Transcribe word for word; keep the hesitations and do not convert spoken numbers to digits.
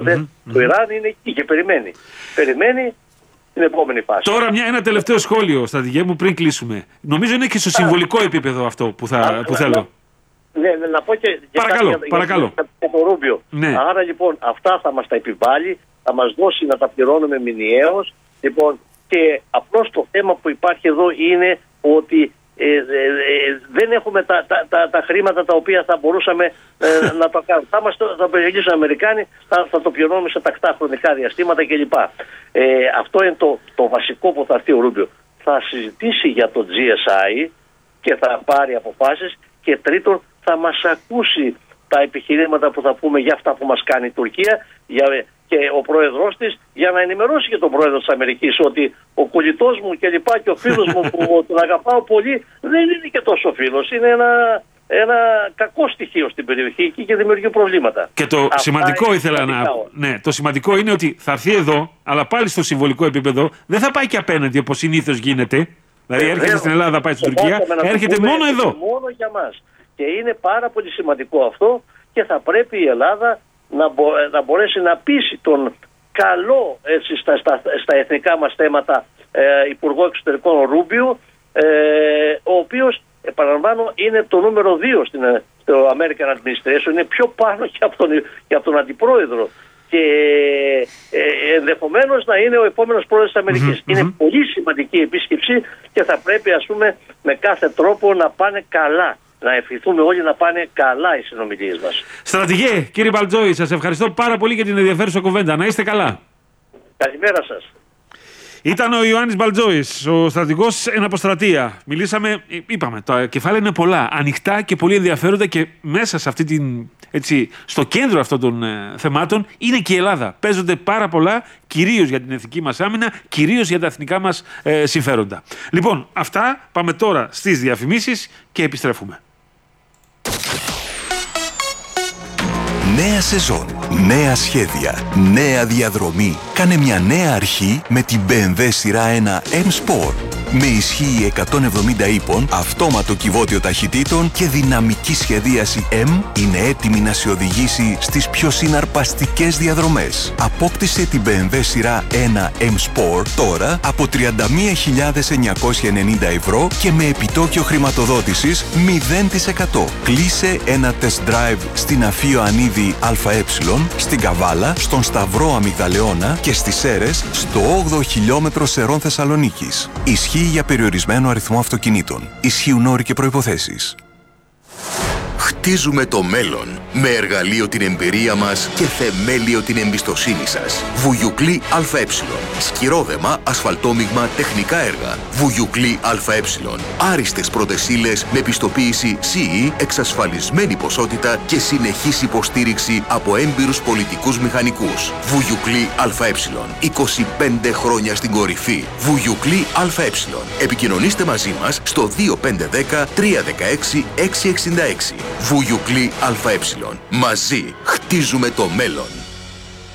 Οπότε mm-hmm. το Ιράν είναι εκεί και περιμένει. Περιμένει την επόμενη φάση. Τώρα μια, ένα τελευταίο σχόλιο, στρατηγέ μου, πριν κλείσουμε. Νομίζω είναι και στο συμβολικό επίπεδο αυτό που, θα, Α, που να, θέλω. Ναι, ναι, να πω και, και παρακαλώ, κάτι παρακαλώ. για, για το Ρούμπιο. Ναι. Άρα λοιπόν αυτά θα μας τα επιβάλλει, θα μας δώσει να τα πληρώνουμε μηνιαίως. Λοιπόν, και απλώς το θέμα που υπάρχει εδώ είναι ότι ε, ε, ε, δεν έχουμε τα, τα, τα, τα χρήματα τα οποία θα μπορούσαμε ε, να το κάνουμε. Θα μας το θα περιορίσουν οι Αμερικάνοι, θα, θα το πληρώνουμε σε τακτά χρονικά διαστήματα κλπ. Ε, αυτό είναι το, το βασικό που θα έρθει ο Ρούμπιο. Θα συζητήσει για το τζι ες άι και θα πάρει αποφάσεις, και τρίτον θα μας ακούσει τα επιχειρήματα που θα πούμε για αυτά που μας κάνει η Τουρκία για, και ο πρόεδρος της, για να ενημερώσει και τον πρόεδρο της Αμερικής ότι ο κολλητός μου και λοιπά και ο φίλος μου που τον αγαπάω πολύ δεν είναι και τόσο φίλος, είναι ένα, ένα κακό στοιχείο στην περιοχή εκεί και δημιουργεί προβλήματα. Και το αυτά σημαντικό ήθελα να... Ναι, το σημαντικό είναι ότι θα έρθει εδώ, αλλά πάλι στο συμβολικό επίπεδο δεν θα πάει και απέναντι όπως συνήθως γίνεται. Δηλαδή ε, έρχεται στην Ελλάδα, πάει στην Τουρκία, έρχεται πούμε, μόνο εδώ. Μόνο για μας. Και είναι πάρα πολύ σημαντικό αυτό, και θα πρέπει η Ελλάδα να, μπο, να μπορέσει να πείσει τον καλό έτσι, στα, στα, στα εθνικά μας θέματα ε, Υπουργό Εξωτερικών Ρούμπιο, ε, ο οποίος, επαναλαμβάνω, είναι το νούμερο δύο στην, στο American Administration, είναι πιο πάνω και από τον, και από τον Αντιπρόεδρο. Και ε, ενδεχομένως να είναι ο επόμενος πρόεδρος της Αμερικής. Mm-hmm. Είναι πολύ σημαντική επίσκεψη και θα πρέπει, ας πούμε, με κάθε τρόπο να πάνε καλά. Να ευχηθούμε όλοι να πάνε καλά οι συνομιλίες μας. Στρατηγέ, κύριε Μπαλτζόη, σας ευχαριστώ πάρα πολύ για την ενδιαφέρουσα κουβέντα. Να είστε καλά. Καλημέρα σας. Ήταν ο Ιωάννης Μπαλτζόης, ο στρατηγός εν αποστρατεία. Μιλήσαμε, είπαμε, τα κεφάλαια είναι πολλά, ανοιχτά και πολύ ενδιαφέροντα, και μέσα σε αυτή την, έτσι, στο κέντρο αυτών των ε, θεμάτων είναι και η Ελλάδα. Παίζονται πάρα πολλά, κυρίως για την εθνική μας άμυνα, κυρίως για τα εθνικά μας ε, συμφέροντα. Λοιπόν, αυτά, πάμε τώρα στις διαφημίσεις και επιστρέφουμε. Νέα σεζόν, νέα σχέδια, νέα διαδρομή. Κάνε μια νέα αρχή με την μπι εμ ντάμπλιου σειρά ένα M-Sport. Με ισχύ εκατόν εβδομήντα ύπων, αυτόματο κυβότιο ταχυτήτων και δυναμική σχεδίαση M, είναι έτοιμη να σε οδηγήσει στις πιο συναρπαστικές διαδρομές. Απόκτησε την μπι εμ ντάμπλιου σειρά ένα M-Sport τώρα από τριάντα μία χιλιάδες εννιακόσια ενενήντα ευρώ και με επιτόκιο χρηματοδότησης μηδέν τοις εκατό. Κλείσε ένα test drive στην Αφείο Ανίδη ΑΕ, στην Καβάλα, στον Σταυρό Αμυγδαλεώνα και στις Σέρρες, στο όγδοο χιλιόμετρο Σερών Θεσσαλονίκης. Ισχύει για περιορισμένο αριθμό αυτοκινήτων. Ισχύουν όροι και προϋποθέσεις. Χτίζουμε το μέλλον με εργαλείο την εμπειρία μας και θεμέλιο την εμπιστοσύνη σας. Βουγιουκλή ΑΕ. Σκυρόδεμα, ασφαλτόμιγμα, τεχνικά έργα. Βουγιουκλή ΑΕ. Άριστες πρώτες ύλες με πιστοποίηση σι ι, εξασφαλισμένη ποσότητα και συνεχής υποστήριξη από έμπειρους πολιτικούς μηχανικούς. Βουγιουκλή ΑΕ. είκοσι πέντε χρόνια στην κορυφή. Βουγιουκλή ΑΕ. Επικοινωνήστε μαζί μας στο δύο πέντε ένα μηδέν τρία ένα έξι έξι έξι έξι. Βουγιουκλή ΑΕ. Μαζί χτίζουμε το μέλλον.